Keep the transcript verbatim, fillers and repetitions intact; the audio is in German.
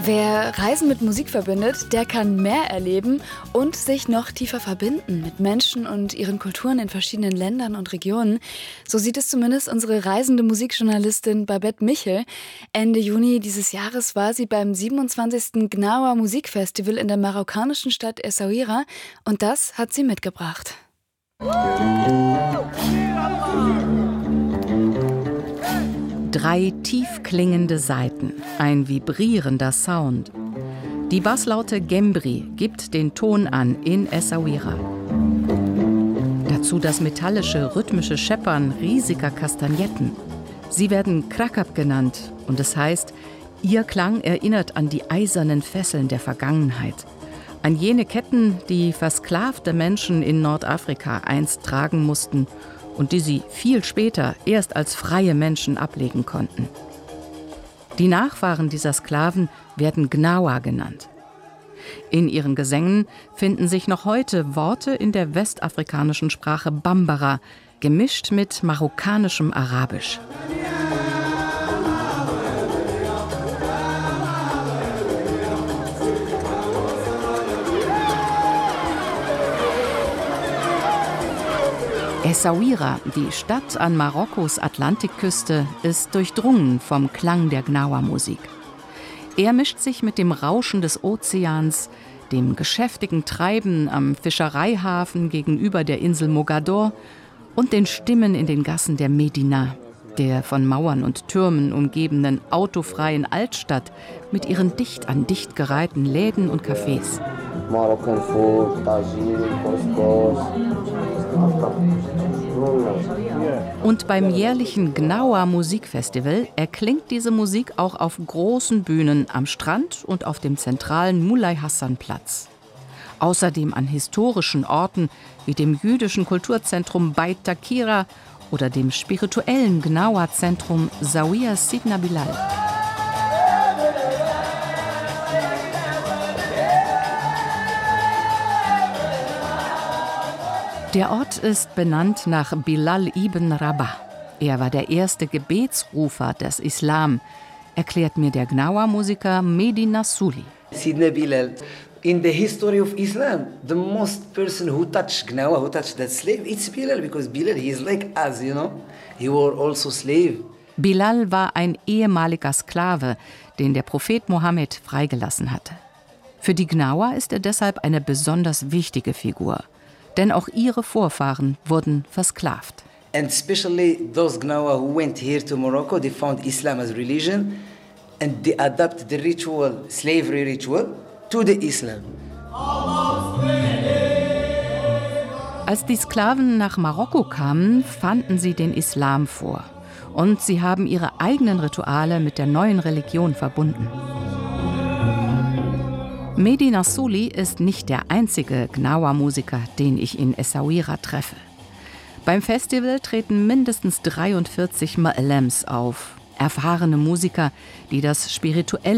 Wer Reisen mit Musik verbindet, der kann mehr erleben und sich noch tiefer verbinden mit Menschen und ihren Kulturen in verschiedenen Ländern und Regionen. So sieht es zumindest unsere reisende Musikjournalistin Babette Michel. Ende Juni dieses Jahres war sie beim siebenundzwanzigsten Gnawa Musikfestival in der marokkanischen Stadt Essaouira und das hat sie mitgebracht. Drei tief klingende Saiten, ein vibrierender Sound. Die Basslaute Gembri gibt den Ton an in Essaouira. Dazu das metallische, rhythmische Scheppern riesiger Kastagnetten. Sie werden Krakab genannt und es heißt, ihr Klang erinnert an die eisernen Fesseln der Vergangenheit. An jene Ketten, die versklavte Menschen in Nordafrika einst tragen mussten und die sie viel später erst als freie Menschen ablegen konnten. Die Nachfahren dieser Sklaven werden Gnawa genannt. In ihren Gesängen finden sich noch heute Worte in der westafrikanischen Sprache Bambara, gemischt mit marokkanischem Arabisch. Essaouira, die Stadt an Marokkos Atlantikküste, ist durchdrungen vom Klang der Gnawa-Musik. Er mischt sich mit dem Rauschen des Ozeans, dem geschäftigen Treiben am Fischereihafen gegenüber der Insel Mogador und den Stimmen in den Gassen der Medina, der von Mauern und Türmen umgebenen autofreien Altstadt mit ihren dicht an dicht gereihten Läden und Cafés. Moroccan food, Tagine, Couscous. Und beim jährlichen Gnawa Musikfestival erklingt diese Musik auch auf großen Bühnen am Strand und auf dem zentralen Mulay Hassan Platz. Außerdem an historischen Orten wie dem jüdischen Kulturzentrum Beit Takira oder dem spirituellen Gnawa-Zentrum Zawiya Sidna Bilal. Der Ort ist benannt nach Bilal ibn Rabah. Er war der erste Gebetsrufer des Islam, erklärt mir der Gnawa-Musiker Mehdi Nassouli. Sidna Bilal, in the history of Islam, the most person who touched Gnawa, who touched that slave, it's Bilal, because Bilal, he is like us, you know. He were also slave. Bilal war ein ehemaliger Sklave, den der Prophet Mohammed freigelassen hatte. Für die Gnawa ist er deshalb eine besonders wichtige Figur. Denn auch ihre Vorfahren wurden versklavt. And especially those Gnawa who went here to Morocco, they found Islam as religion and they adapted the ritual, slavery ritual, to the Islam. Als die Sklaven nach Marokko kamen, fanden sie den Islam vor. Und sie haben ihre eigenen Rituale mit der neuen Religion verbunden. Mehdi Nassouli ist nicht der einzige Gnawa-Musiker, den ich in Essaouira treffe. Beim Festival treten mindestens dreiundvierzig Ma'alems auf, erfahrene Musiker, die das spirituelle